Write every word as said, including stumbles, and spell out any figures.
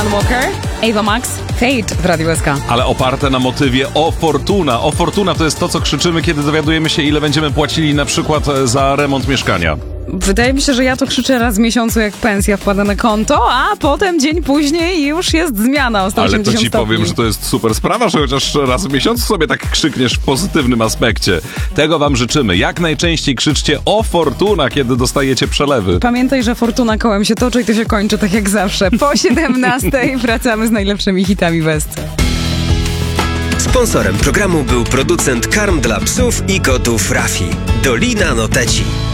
Alan Walker, Ava Max, Fate w Radiu S K. Ale oparte na motywie o Fortuna. O Fortuna to jest to, co krzyczymy, kiedy dowiadujemy się, ile będziemy płacili na przykład za remont mieszkania. Wydaje mi się, że ja to krzyczę raz w miesiącu, jak pensja wpada na konto, a potem dzień później już jest zmiana o sto osiemdziesiąt Ale to ci stopni. powiem, że to jest super sprawa, że chociaż raz w miesiącu sobie tak krzykniesz w pozytywnym aspekcie. Tego wam życzymy. Jak najczęściej krzyczcie o Fortuna, kiedy dostajecie przelewy. Pamiętaj, że Fortuna kołem się toczy i to się kończy tak jak zawsze. Po siedemnastej wracamy z najlepszymi hitami w S C. Sponsorem programu był producent karm dla psów i kotów Rafi. Dolina Noteci.